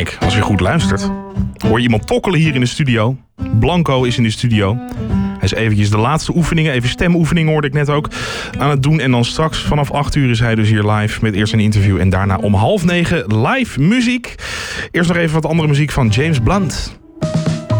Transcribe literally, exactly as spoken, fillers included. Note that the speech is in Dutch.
Kijk, als je goed luistert, hoor je iemand tokkelen hier in de studio. Blanco is in de studio. Hij is eventjes de laatste oefeningen, even stemoefeningen hoorde ik net ook, aan het doen. En dan straks vanaf acht uur is hij dus hier live met eerst een interview. En daarna om half negen live muziek. Eerst nog even wat andere muziek van James Blunt.